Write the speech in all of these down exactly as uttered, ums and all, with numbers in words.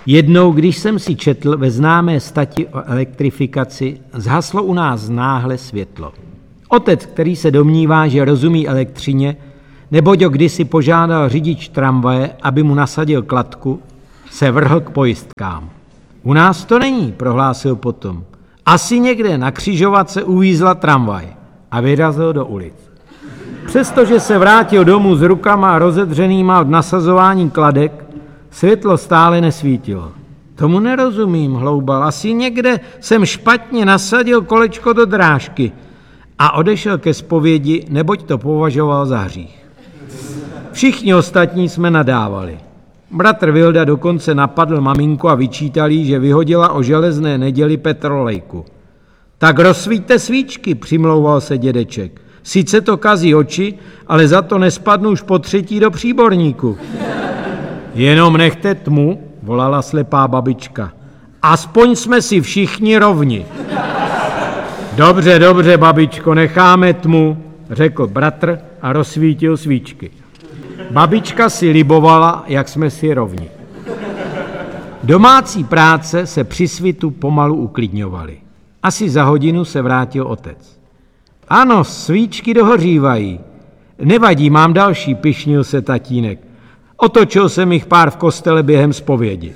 Jednou, když jsem si četl ve známé stati o elektrifikaci, zhaslo u nás náhle světlo. Otec, který se domnívá, že rozumí elektřině, neboť ho kdysi požádal řidič tramvaje, aby mu nasadil kladku, se vrhl k pojistkám. U nás to není, prohlásil potom. Asi někde na křižovatce uvízla tramvaj a vyrazil do ulic. Přestože se vrátil domů s rukama rozedřenýma od nasazování kladek, světlo stále nesvítilo. Tomu nerozumím, hloubal. Asi někde jsem špatně nasadil kolečko do drážky a odešel ke zpovědi, neboť to považoval za hřích. Všichni ostatní jsme nadávali. Bratr Vilda dokonce napadl maminku a vyčítal jí, že vyhodila o železné neděli petrolejku. Tak rozsvíťte svíčky, přimlouval se dědeček. Sice to kazí oči, ale za to nespadnu už po třetí do příborníku. Jenom nechte tmu, volala slepá babička. Aspoň jsme si všichni rovni. Dobře, dobře, babičko, necháme tmu, řekl bratr a rozsvítil svíčky. Babička si libovala, jak jsme si rovni. Domácí práce se při svitu pomalu uklidňovaly. Asi za hodinu se vrátil otec. Ano, svíčky dohořívají. Nevadí, mám další, pyšnil se tatínek. Otočil jsem jich pár v kostele během zpovědi.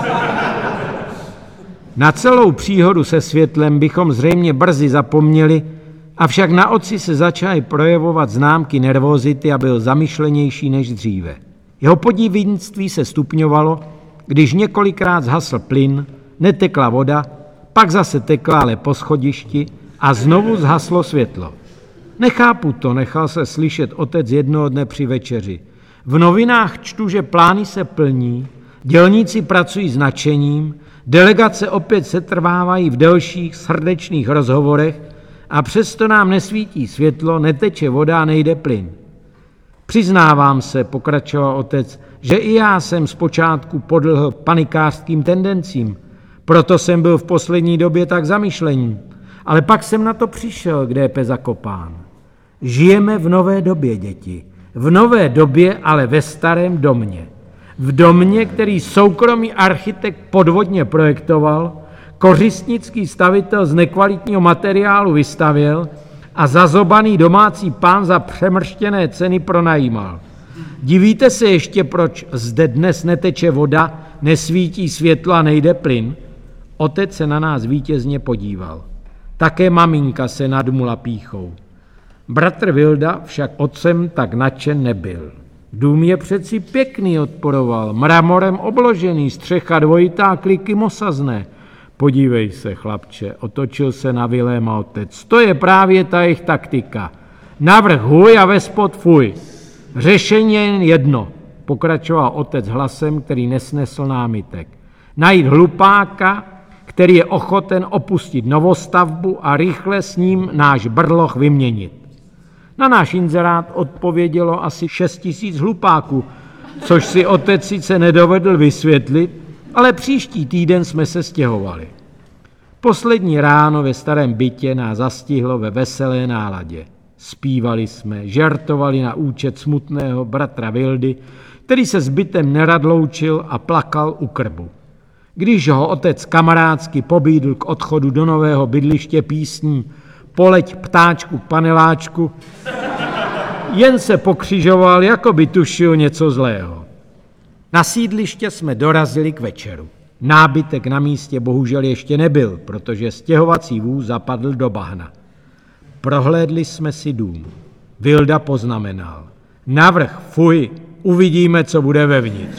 Na celou příhodu se světlem bychom zřejmě brzy zapomněli, avšak na otci se začaly projevovat známky nervozity a byl zamyšlenější než dříve. Jeho podivnictví se stupňovalo, když několikrát zhasl plyn, netekla voda, pak zase tekla ale po schodišti a znovu zhaslo světlo. Nechápu to, nechal se slyšet otec jednoho dne při večeři. V novinách čtu, že plány se plní, dělníci pracují s nadšením, delegace opět setrvávají v delších srdečných rozhovorech a přesto nám nesvítí světlo, neteče voda a nejde plyn. Přiznávám se, pokračoval otec, že i já jsem zpočátku podlehl panikářským tendencím, proto jsem byl v poslední době tak zamyšlený, ale pak jsem na to přišel, kde je pes zakopán. Žijeme v nové době, děti. V nové době, ale ve starém domě. V domě, který soukromý architekt podvodně projektoval, kořistnický stavitel z nekvalitního materiálu vystavěl a zazobaný domácí pán za přemrštěné ceny pronajímal. Divíte se ještě, proč zde dnes neteče voda, nesvítí světlo a nejde plyn? Otec se na nás vítězně podíval. Také maminka se nadmula pýchou. Bratr Vilda však otcem tak nadšen nebyl. Dům je přeci pěkný, odporoval, mramorem obložený, střecha dvojitá, kliky mosazné. Podívej se, chlapče, otočil se na Viléma otec. To je právě ta jejich taktika. Navrch huj a vespod fuj. Řešení je jen jedno, pokračoval otec hlasem, který nesnesl námitek. Najít hlupáka, který je ochoten opustit novostavbu a rychle s ním náš brloch vyměnit. Na náš inzerát odpovědělo asi šest tisíc hlupáků, což si otec sice nedovedl vysvětlit, ale příští týden jsme se stěhovali. Poslední ráno ve starém bytě nás zastihlo ve veselé náladě. Zpívali jsme, žertovali na účet smutného bratra Vildy, který se s bytem nerad loučil a plakal u krbu. Když ho otec kamarádsky pobídl k odchodu do nového bydliště písní Poleď ptáčku k paneláčku, jen se pokřižoval, jako by tušil něco zlého. Na sídliště jsme dorazili k večeru. Nábytek na místě bohužel ještě nebyl, protože stěhovací vůz zapadl do bahna. Prohlédli jsme si dům. Vilda poznamenal. Navrch, fuj, uvidíme, co bude vevnitř.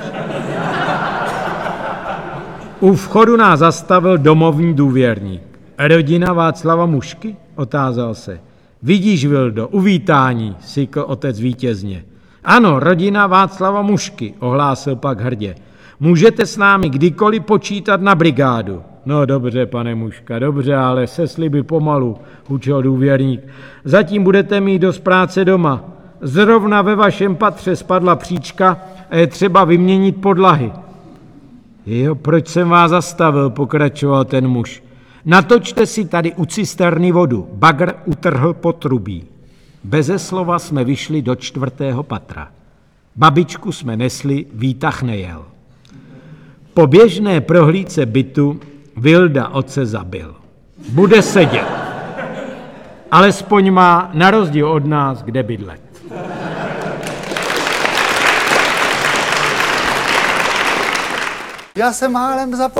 U vchodu nás zastavil domovní důvěrník. Rodina Václava Mušky? Otázal se. Vidíš, Vildo, uvítání, sykl otec vítězně. Ano, rodina Václava Mušky, ohlásil pak hrdě. Můžete s námi kdykoliv počítat na brigádu. No dobře, pane Muška, dobře, ale se sliby pomalu, hučel důvěrník. Zatím budete mít dost práce doma. Zrovna ve vašem patře spadla příčka a je třeba vyměnit podlahy. Jo, proč jsem vás zastavil, pokračoval ten muž. Natočte si tady u cisterny vodu. Bagr utrhl potrubí. Beze slova jsme vyšli do čtvrtého patra. Babičku jsme nesli, výtah nejel. Po běžné prohlídce bytu Vilda otce zabil. Bude sedět. Alespoň má na rozdíl od nás kde bydlet. Já jsem málem zapomněl.